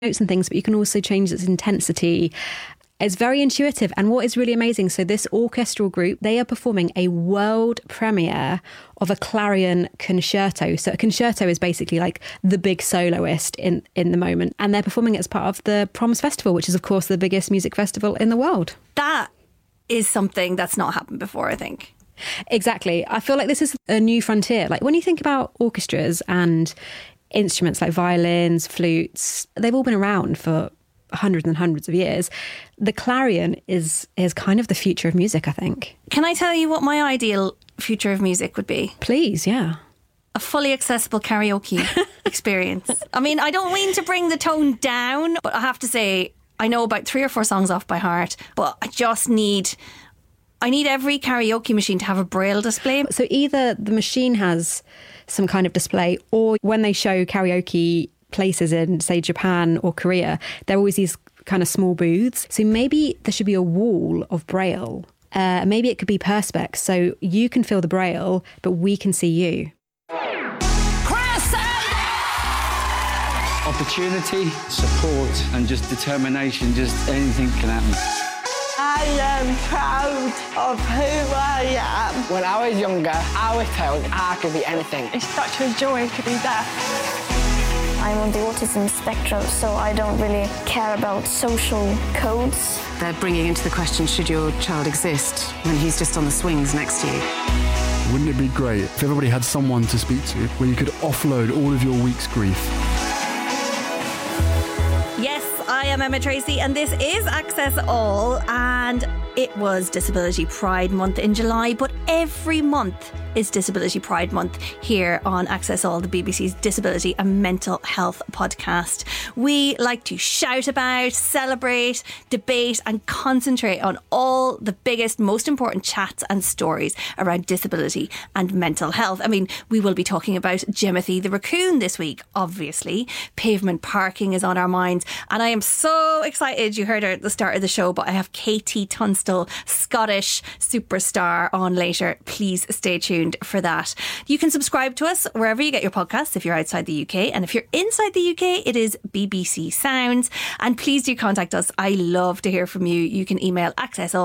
notes and things, but you can also change its intensity. It's very intuitive. And what is really amazing, so this orchestral group, they are performing a world premiere of a clarion concerto. So a concerto is basically like the big soloist in the moment. And they're performing it as part of the Proms Festival, which is, of course, the biggest music festival in the world. That is something that's not happened before, I think. Exactly. I feel like this is a new frontier. Like when you think about orchestras and instruments like violins, flutes, they've all been around for hundreds and hundreds of years. The clarion is kind of the future of music, I think. Can I tell you what my ideal future of music would be? Please, yeah. A fully accessible karaoke experience. I mean, I don't mean to bring the tone down, but I have to say, I know about 3 or 4 songs off by heart, but I need every karaoke machine to have a braille display. So either the machine has some kind of display, or when they show karaoke places in, say, Japan or Korea, there are always these kind of small booths. So maybe there should be a wall of braille. Maybe it could be perspex, so you can feel the braille, but we can see you. Opportunity, support, and just determination, just anything can happen. I am proud of who I am. When I was younger, I was told I could be anything. It's such a joy to be there. I'm on the autism spectrum, so I don't really care about social codes. They're bringing into the question, should your child exist when he's just on the swings next to you? Wouldn't it be great if everybody had someone to speak to where you could offload all of your week's grief? Yes, I am Emma Tracy and this is Access All, and it was Disability Pride Month in July, but every month is Disability Pride Month here on Access All, the BBC's disability and mental health podcast. We like to shout about, celebrate, debate and concentrate on all the biggest, most important chats and stories around disability and mental health. I mean, we will be talking about Jimothy the raccoon this week, obviously. Pavement parking is on our minds, and I am so excited. You heard her at the start of the show, but I have Katie Tunstall, Scottish superstar, on later. Please stay tuned for that. You can subscribe to us wherever you get your podcasts if you're outside the UK, and if you're inside the UK, it is BBC Sounds. And please do contact us. I love to hear from you. You can email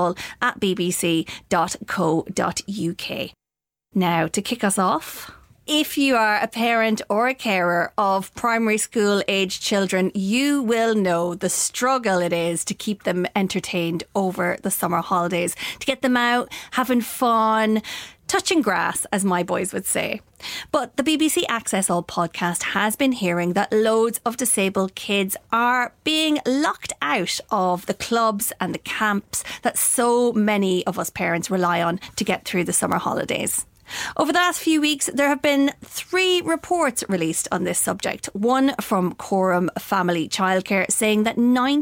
accessall@bbc.co.uk. Now, to kick us off, if you are a parent or a carer of primary school aged children, you will know the struggle it is to keep them entertained over the summer holidays, to get them out, having fun, touching grass, as my boys would say. But the BBC Access All podcast has been hearing that loads of disabled kids are being locked out of the clubs and the camps that so many of us parents rely on to get through the summer holidays. Over the last few weeks, there have been 3 reports released on this subject. One from Quorum Family Childcare saying that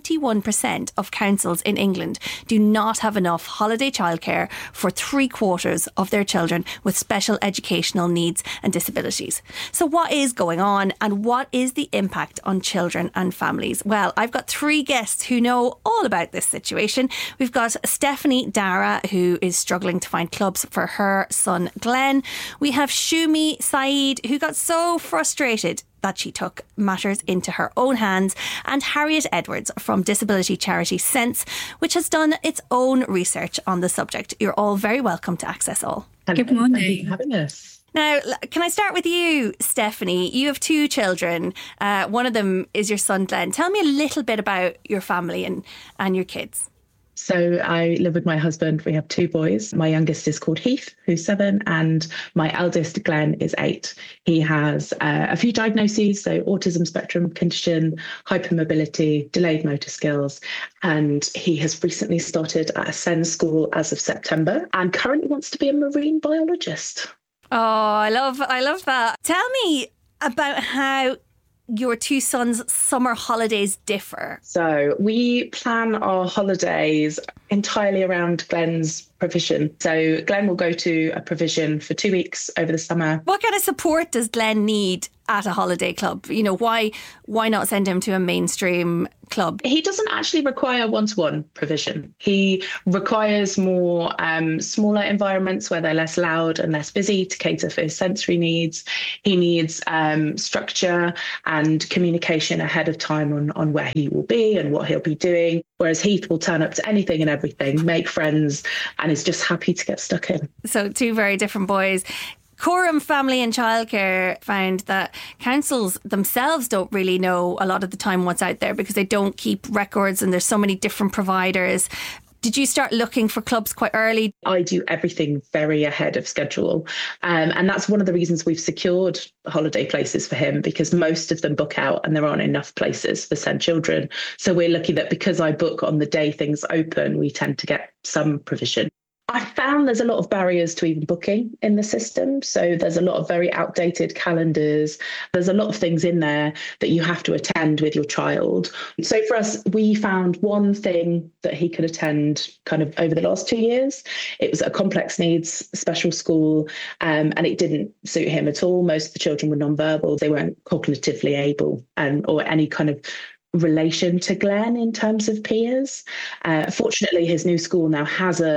91% of councils in England do not have enough holiday childcare for 3/4 of their children with special educational needs and disabilities. So what is going on, and what is the impact on children and families? Well, I've got 3 guests who know all about this situation. We've got Stephanie Dara, who is struggling to find clubs for her son Glenn. We have Shumi Saeed, who got so frustrated that she took matters into her own hands, and Harriet Edwards from disability charity Sense, which has done its own research on the subject. You're all very welcome to Access All. Good morning. Thank you for having us. Now, can I start with you, Stephanie? You have 2 children. One of them is your son, Glenn. Tell me a little bit about your family and your kids. So I live with my husband. We have 2 boys. My youngest is called Heath, who's 7, and my eldest, Glenn, is 8. He has a few diagnoses, so autism spectrum condition, hypermobility, delayed motor skills, and he has recently started at a SEND school as of September and currently wants to be a marine biologist. Oh, I love that. Tell me about how your 2 sons' summer holidays differ. So we plan our holidays entirely around Glenn's provision. So Glenn will go to a provision for 2 weeks over the summer. What kind of support does Glenn need at a holiday club? You know, why not send him to a mainstream club? He doesn't actually require one-to-one provision. He requires more smaller environments where they're less loud and less busy to cater for his sensory needs. He needs structure and communication ahead of time on where he will be and what he'll be doing. Whereas Heath will turn up to anything and everything, make friends, and is just happy to get stuck in. So 2 very different boys. Coram Family and Childcare found that councils themselves don't really know a lot of the time what's out there because they don't keep records and there's so many different providers. Did you start looking for clubs quite early? I do everything very ahead of schedule. And that's one of the reasons we've secured holiday places for him, because most of them book out and there aren't enough places for said children. So we're lucky that because I book on the day things open, we tend to get some provision. I found there's a lot of barriers to even booking in the system. So there's a lot of very outdated calendars. There's a lot of things in there that you have to attend with your child. So for us, we found one thing that he could attend kind of over the last 2 years. It was a complex needs special school, and it didn't suit him at all. Most of the children were nonverbal. They weren't cognitively able or any kind of relation to Glenn in terms of peers. Fortunately, his new school now has a